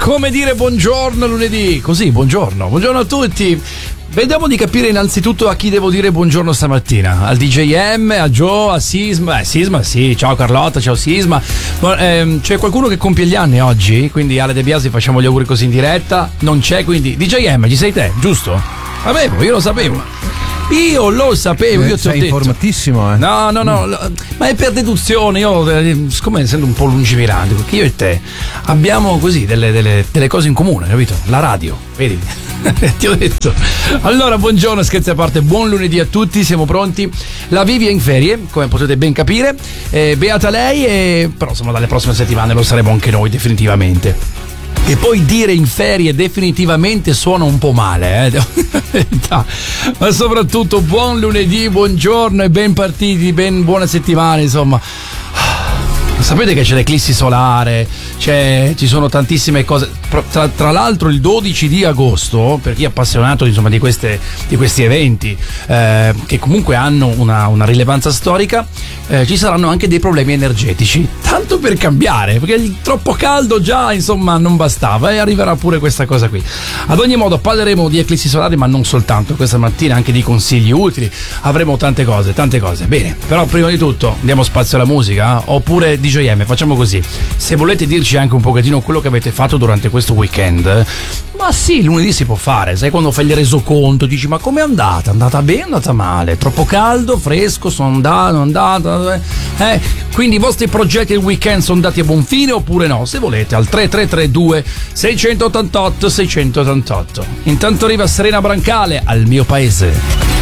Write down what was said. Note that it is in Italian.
Come dire buongiorno lunedì, così buongiorno a tutti. Vediamo di capire innanzitutto a chi devo dire buongiorno stamattina. Al DJM, a Joe, a Sisma. Sisma sì, ciao Carlotta, ciao Sisma. C'è qualcuno che compie gli anni oggi? Quindi Ale De Biasi, facciamo gli auguri così in diretta. Non c'è, quindi DJM, ci sei te, giusto? Vabbè, io lo sapevo. Io lo sapevo, io ti ho detto. Sei informatissimo, No, ma è per deduzione. Io, siccome essendo un po' lungimirante, perché io e te abbiamo così delle cose in comune, capito? La radio, vedi? Ti ho detto. Allora, buongiorno, scherzi a parte, buon lunedì a tutti, siamo pronti. La Vivi è in ferie, come potete ben capire. Beata lei, però insomma dalle prossime settimane lo saremo anche noi, definitivamente. E poi dire in ferie definitivamente suona un po' male, ma soprattutto buon lunedì, buongiorno e ben partiti, ben buona settimana, insomma. Sapete che c'è l'eclissi solare, ci sono tantissime cose. Tra l'altro il 12 di agosto, per chi è appassionato insomma di questi eventi che comunque hanno una rilevanza storica, ci saranno anche dei problemi energetici, tanto per cambiare, perché il troppo caldo già insomma non bastava e arriverà pure questa cosa qui. Ad ogni modo parleremo di eclissi solari, ma non soltanto, questa mattina anche di consigli utili, avremo tante cose. Bene, però prima di tutto diamo spazio alla musica, oppure DJM, facciamo così, se volete dirci anche un pochettino quello che avete fatto durante questo weekend, ma sì, lunedì si può fare, sai, quando fai il resoconto dici ma com'è andata? È andata bene, è andata male, troppo caldo, fresco, sono andato, quindi i vostri progetti del weekend sono andati a buon fine oppure no? Se volete al 3332 688 688. Intanto arriva Serena Brancale, Al mio paese.